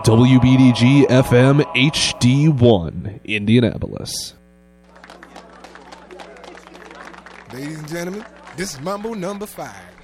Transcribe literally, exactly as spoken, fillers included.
W B D G F M H D one, Indianapolis. Ladies and gentlemen, this is Mambo number five.